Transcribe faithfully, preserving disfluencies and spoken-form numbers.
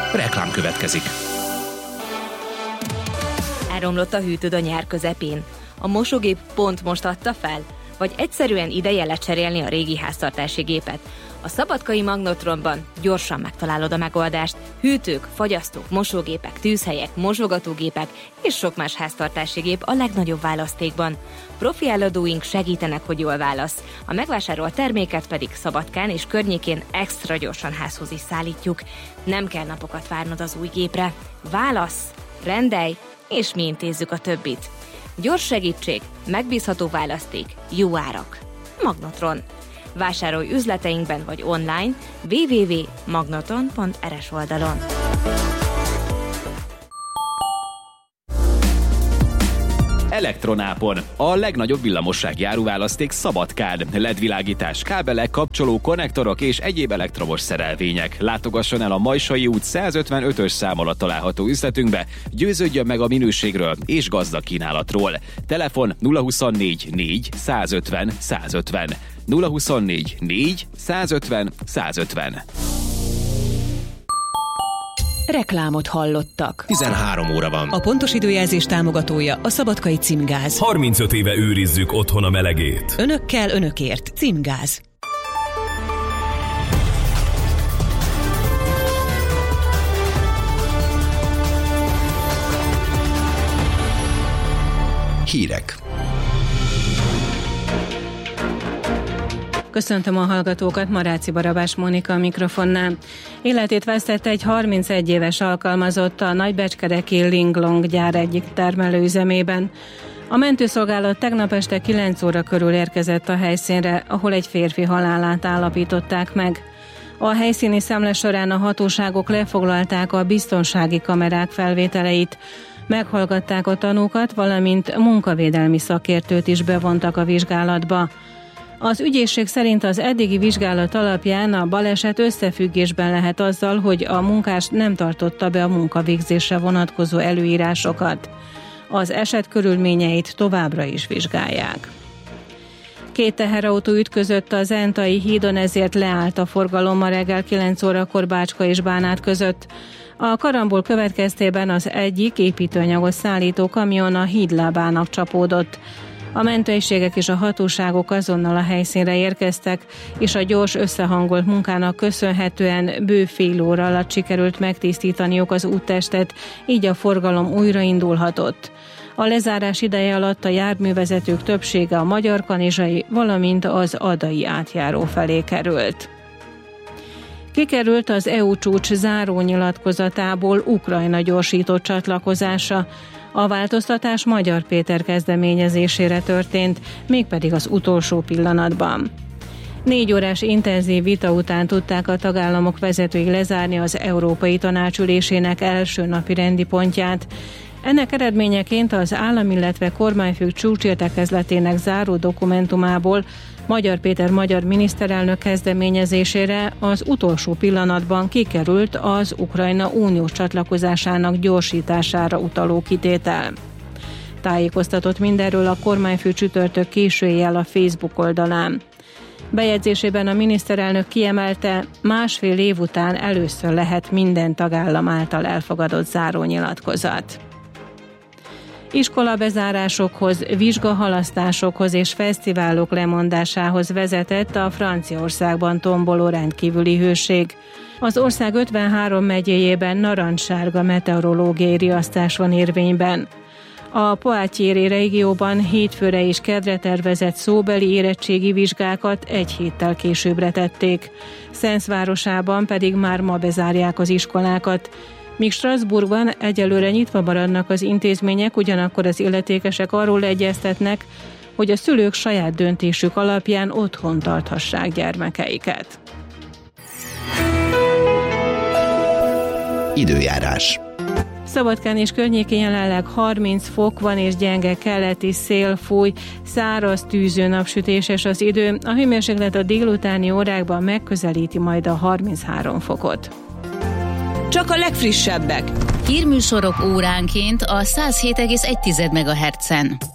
Reklám következik. Elromlott a hűtőd a nyár közepén. A mosógép pont most adta fel? Vagy egyszerűen ideje lecserélni a régi háztartási gépet? A Szabadkai Magnotronban gyorsan megtalálod a megoldást. Hűtők, fagyasztók, mosógépek, tűzhelyek, mosogatógépek és sok más háztartási gép a legnagyobb választékban. Profi eladóink segítenek, hogy jól válasz. A megvásárolt terméket pedig Szabadkán és környékén extra gyorsan házhoz is szállítjuk. Nem kell napokat várnod az új gépre. Válasz, rendelj, és mi intézzük a többit. Gyors segítség, megbízható választék, jó árak. Magnotron. Vásárolj üzleteinkben vagy online double-u double-u double-u pont magnotron pont er es oldalon. Elektronápon. A legnagyobb villamossági áruválaszték Szabadkán. el é dé világítás, kábelek, kapcsoló, konnektorok és egyéb elektromos szerelvények. Látogasson el a Majsai út százötvenötös szám alatt található üzletünkbe, győződjön meg a minőségről és gazdag kínálatról. Telefon nulla huszonnégy négy százötven százötven. nulla huszonnégy négy százötven százötven. Reklámot hallottak. tizenhárom óra van. A pontos időjelzés támogatója a Szabadkai Címgáz. harmincöt éve őrizzük otthon a melegét. Önökkel, önökért. Címgáz. Hírek. Köszöntöm a hallgatókat, Maráci Barabás Mónika a mikrofonnál. Életét vesztette egy harmincegy éves alkalmazott a nagybecskereki Linglong gyár egyik termelőüzemében. A mentőszolgálat tegnap este kilenc óra körül érkezett a helyszínre, ahol egy férfi halálát állapították meg. A helyszíni szemle során a hatóságok lefoglalták a biztonsági kamerák felvételeit, meghallgatták a tanúkat, valamint munkavédelmi szakértőt is bevontak a vizsgálatba. Az ügyészség szerint az eddigi vizsgálat alapján a baleset összefüggésben lehet azzal, hogy a munkás nem tartotta be a munkavégzésre vonatkozó előírásokat. Az eset körülményeit továbbra is vizsgálják. Két teherautó ütközött a Zentai hídon, ezért leállt a forgalom ma reggel kilenc órakor Bácska és Bánát között. A karambol következtében az egyik építőanyagot szállító kamion a hídlábának csapódott. A mentőegységek és a hatóságok azonnal a helyszínre érkeztek, és a gyors összehangolt munkának köszönhetően bő fél óra alatt sikerült megtisztítaniuk az úttestet, így a forgalom újraindulhatott. A lezárás ideje alatt a járművezetők többsége a Magyar-Kanizsai, valamint az Adai átjáró felé került. Kikerült az é u csúcs záró nyilatkozatából Ukrajna gyorsított csatlakozása. A változtatás Magyar Péter kezdeményezésére történt, mégpedig az utolsó pillanatban. Négy órás intenzív vita után tudták a tagállamok vezetői lezárni az Európai Tanács ülésének első napi rendi pontját. Ennek eredményeként az állam, illetve kormányfők csúcsértekezletének záró dokumentumából Magyar Péter magyar miniszterelnök kezdeményezésére az utolsó pillanatban kikerült az Ukrajna uniós csatlakozásának gyorsítására utaló kitétel. Tájékoztatott mindenről a kormányfő csütörtök késő éjjel a Facebook oldalán. Bejegyzésében a miniszterelnök kiemelte, másfél év után először lehet minden tagállam által elfogadott zárónyilatkozat. Iskolabezárásokhoz, vizsgahalasztásokhoz és fesztiválok lemondásához vezetett a Franciaországban tomboló rendkívüli hőség. Az ország ötvenhárom megyéjében narancssárga meteorológiai riasztás van érvényben. A Poitiers régióban hétfőre és kedre tervezett szóbeli érettségi vizsgákat egy héttel későbbre tették. Sens városában pedig már ma bezárják az iskolákat. Míg Strasbourgban egyelőre nyitva maradnak az intézmények, ugyanakkor az illetékesek arról egyeztetnek, hogy a szülők saját döntésük alapján otthon tarthassák gyermekeiket. Időjárás. Szabadkán és környékén jelenleg harminc fok van, és gyenge keleti szél fúj, száraz, tűző, napsütéses az idő. A hőmérséklet a délutáni órákban megközelíti majd a harminchárom fokot. Csak a legfrissebbek. Hírműsorok óránként a száz hét egész egy megahertzen.